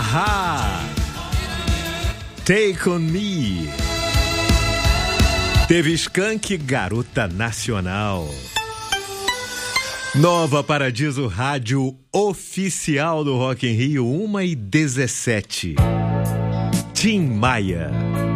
A-ha! Take On Me. Teve Skank, Garota Nacional. Nova Paradiso Rádio Oficial do Rock in Rio, 1h17. Tim Maia.